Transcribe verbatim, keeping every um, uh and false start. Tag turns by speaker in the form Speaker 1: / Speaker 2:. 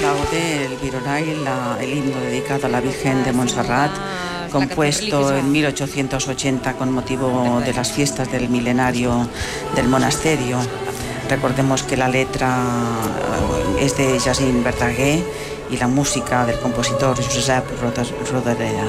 Speaker 1: laude, el Viroray, la, el himno dedicado a la Virgen de Montserrat, compuesto en mil ochocientos ochenta con motivo de las fiestas del milenario del monasterio. Recordemos que la letra es de Jacint Verdaguer y la música del compositor Josep Rodoreda.